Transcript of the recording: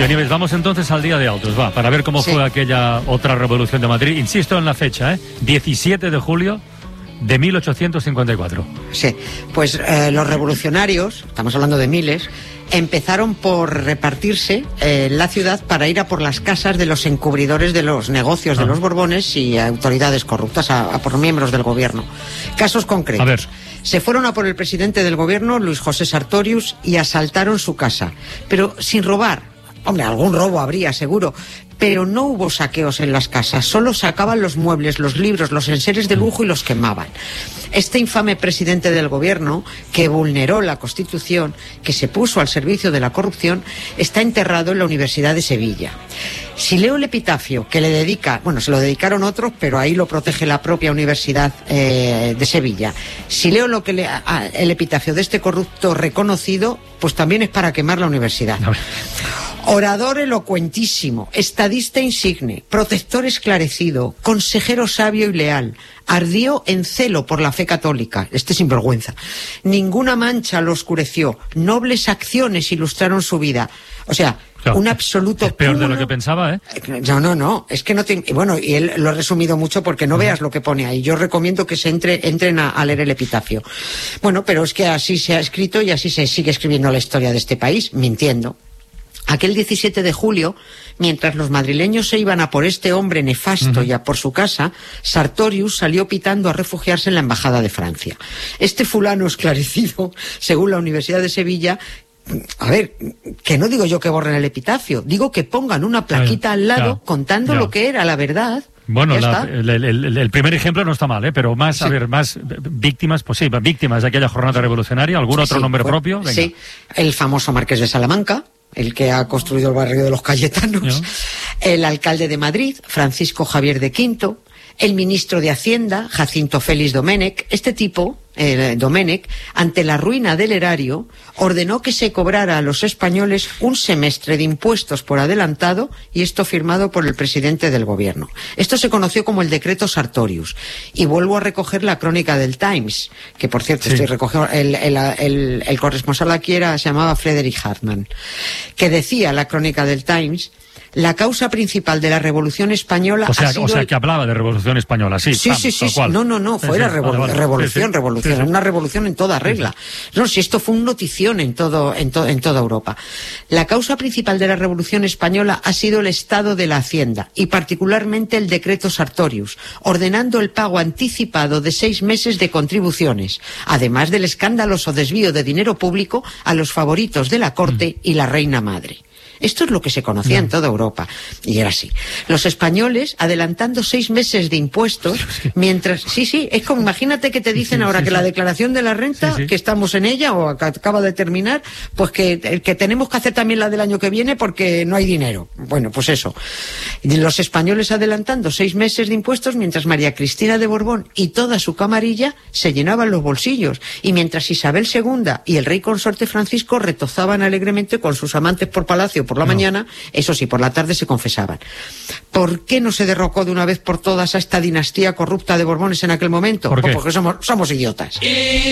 Yo, Nieves, vamos entonces al Día de Autos, para ver cómo fue aquella otra revolución de Madrid. Insisto en la fecha, 17 de julio de 1854. Sí, pues los revolucionarios, estamos hablando de miles, empezaron por repartirse la ciudad para ir a por las casas de los encubridores de los negocios de los Borbones y autoridades corruptas, a por miembros del gobierno. Casos concretos. A ver. Se fueron a por el presidente del gobierno, Luis José Sartorius, y asaltaron su casa, pero sin robar. Hombre, algún robo habría, seguro, pero no hubo saqueos en las casas, solo sacaban los muebles, los libros, los enseres de lujo y los quemaban. Este infame presidente del gobierno, que vulneró la Constitución, que se puso al servicio de la corrupción, está enterrado en la Universidad de Sevilla. Si leo el epitafio que le dedica, bueno, se lo dedicaron otros, pero ahí lo protege la propia Universidad de Sevilla. Si leo el epitafio de este corrupto reconocido, pues también es para quemar la universidad. Orador elocuentísimo, estadista insigne, protector esclarecido, consejero sabio y leal, ardió en celo por la fe católica, sinvergüenza. Ninguna mancha lo oscureció, nobles acciones ilustraron su vida. O sea, claro, un absoluto... Es peor de lo que pensaba, ¿eh? No, es que no te... Bueno, y él lo ha resumido mucho porque no veas lo que pone ahí. Yo recomiendo que entren a leer el epitafio. Bueno, pero es que así se ha escrito y así se sigue escribiendo la historia de este país, mintiendo. Aquel 17 de julio, mientras los madrileños se iban a por este hombre nefasto y a por su casa, Sartorius salió pitando a refugiarse en la Embajada de Francia. Este fulano esclarecido, según la Universidad de Sevilla, a ver, que no digo yo que borren el epitafio, digo que pongan una plaquita al lado contando lo que era la verdad. Bueno, el primer ejemplo no está mal, pero más, a ver, más víctimas, pues sí, víctimas de aquella jornada revolucionaria, ¿algún otro nombre propio? Venga. Sí, el famoso Marqués de Salamanca, el que ha construido el barrio de los Cayetanos, el alcalde de Madrid, Francisco Javier de Quinto, el ministro de Hacienda, Jacinto Félix Domènech. Este tipo, Domènech, ante la ruina del erario, ordenó que se cobrara a los españoles un semestre de impuestos por adelantado, y esto firmado por el presidente del gobierno. Esto se conoció como el decreto Sartorius. Y vuelvo a recoger la crónica del Times, que por cierto estoy recogiendo, el corresponsal aquí se llamaba Frederick Hartman, que decía la crónica del Times: la causa principal de la Revolución Española o sea, que hablaba de Revolución Española, sí. Sí. No, fue la revolución, una revolución en toda regla. No, si esto fue un notición en toda Europa. La causa principal de la Revolución Española ha sido el estado de la Hacienda, y particularmente el decreto Sartorius, ordenando el pago anticipado de 6 meses de contribuciones, además del escandaloso desvío de dinero público a los favoritos de la corte y la reina madre. Esto es lo que se conocía en toda Europa, y era así. Los españoles adelantando 6 meses de impuestos, mientras... Sí, es como, imagínate que te dicen ahora que la declaración de la renta, que estamos en ella, o que acaba de terminar, pues que tenemos que hacer también la del año que viene porque no hay dinero. Bueno, pues eso. Los españoles adelantando 6 meses de impuestos, mientras María Cristina de Borbón y toda su camarilla se llenaban los bolsillos, y mientras Isabel II y el rey consorte Francisco retozaban alegremente con sus amantes por palacio por la mañana, eso sí, por la tarde se confesaban. ¿Por qué no se derrocó de una vez por todas a esta dinastía corrupta de Borbones en aquel momento? ¿Por qué? Pues porque somos idiotas.